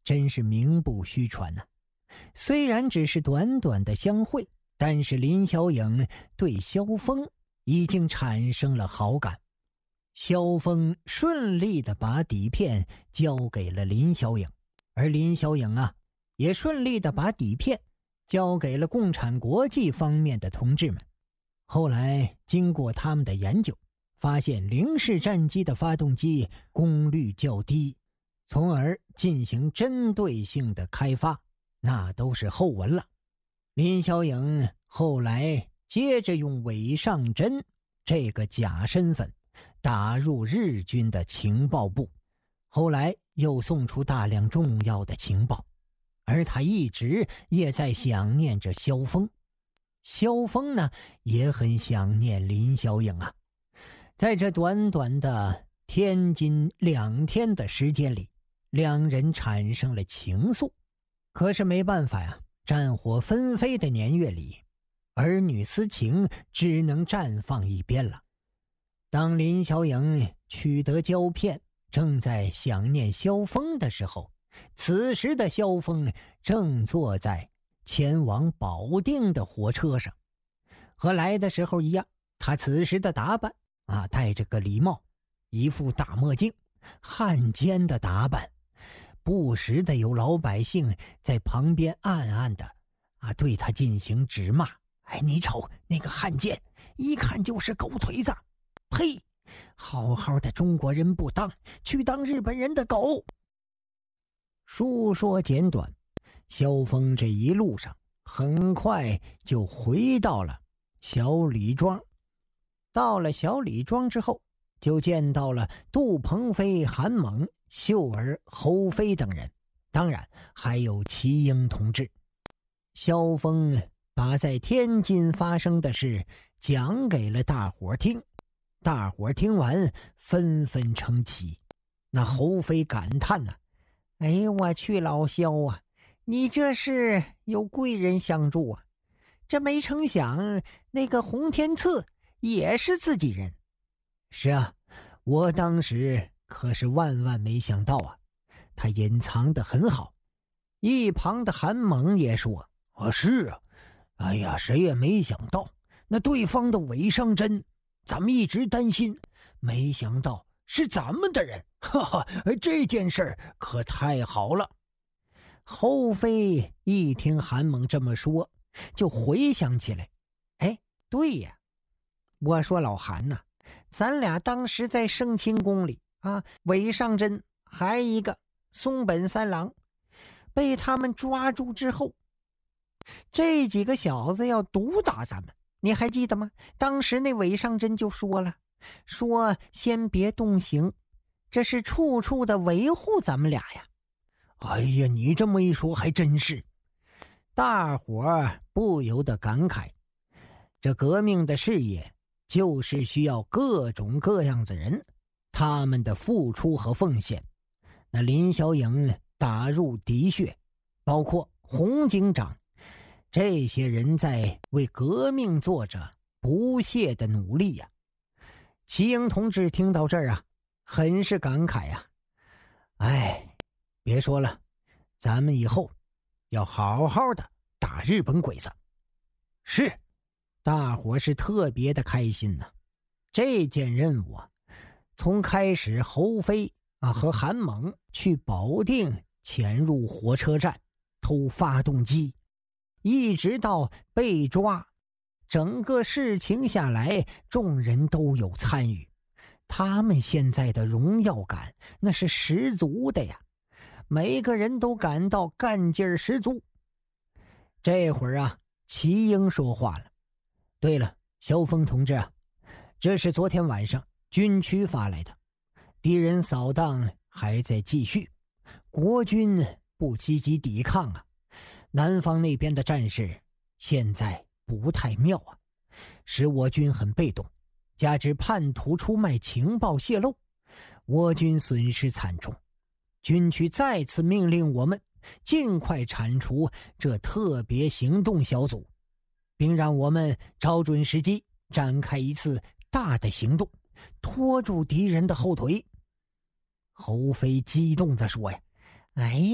真是名不虚传呐。虽然只是短短的相会，但是林小影对萧峰已经产生了好感。萧峰顺利地把底片交给了林小影，而林小影也顺利地把底片交给了共产国际方面的同志们。后来经过他们的研究，发现零式战机的发动机功率较低，从而进行针对性的开发，那都是后文了。林小影后来接着用韦尚珍这个假身份打入日军的情报部，后来又送出大量重要的情报，而他一直也在想念着萧峰。萧峰呢，也很想念林小影啊。在这短短的天津2天的时间里，两人产生了情愫。可是没办法呀，战火纷飞的年月里，儿女私情只能暂放一边了。当林小影取得胶片，正在想念萧峰的时候，此时的萧峰正坐在前往保定的火车上。和来的时候一样，他此时的打扮戴着个礼帽，一副大墨镜，汉奸的打扮。不时的有老百姓在旁边暗暗的对他进行指骂。你瞅那个汉奸，一看就是狗腿子，呸，好好的中国人不当，去当日本人的狗。书说简短，萧峰这一路上很快就回到了小李庄。到了小李庄之后，就见到了杜鹏飞、韩猛、秀儿、侯飞等人，当然还有齐英同志。萧峰把在天津发生的事讲给了大伙听，大伙听完纷纷称奇。那侯飞感叹哎呦我去，老萧啊，你这是有贵人相助啊，这没成想那个洪天赐也是自己人。是啊，我当时可是万万没想到他隐藏得很好。一旁的韩猛也说是啊，哎呀，谁也没想到那对方的韦尚珍，咱们一直担心，没想到是咱们的人，哈哈，这件事可太好了。侯飞一听韩猛这么说，就回想起来，对呀，我说老韩咱俩当时在盛清宫里韦尚珍还一个松本三郎被他们抓住之后，这几个小子要毒打咱们，你还记得吗？当时那韦尚珍就说了，说先别动刑，这是处处的维护咱们俩呀。哎呀，你这么一说还真是。大伙儿不由得感慨，这革命的事业就是需要各种各样的人，他们的付出和奉献。那林小影打入敌穴，包括洪警长，这些人在为革命做着不懈的努力呀。齐英同志听到这儿很是感慨别说了，咱们以后要好好的打日本鬼子。是，大伙是特别的开心这件任务从开始侯飞和韩猛去保定潜入火车站偷发动机，一直到被抓，整个事情下来，众人都有参与，他们现在的荣耀感那是十足的呀，每个人都感到干劲十足。这会儿齐英说话了，对了，萧峰同志这是昨天晚上军区发来的，敌人扫荡还在继续，国军不积极抵抗南方那边的战事现在不太妙使我军很被动，加之叛徒出卖情报泄露，我军损失惨重。军区再次命令我们尽快铲除这特别行动小组，并让我们找准时机展开一次大的行动，拖住敌人的后腿。侯飞激动地说呀，哎